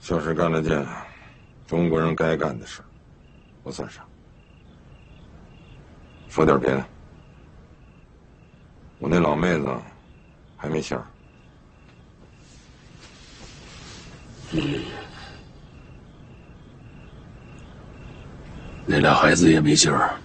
就是干了件中国人该干的事，不算啥。说点别的，我那老妹子还没信儿。 那俩孩子也没信儿。